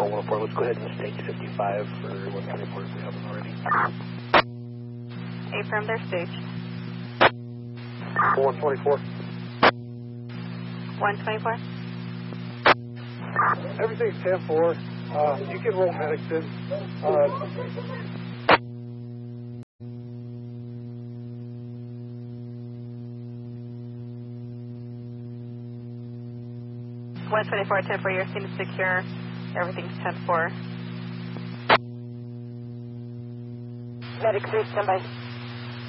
104, let's go ahead and stage 55 for 124 if we haven't already. Affirm their stage. 124. 124. Everything's 10-4. You can roll medics in. One 24, 10-4, your scene is secure. Everything's 10-4. Medic 3, stand by.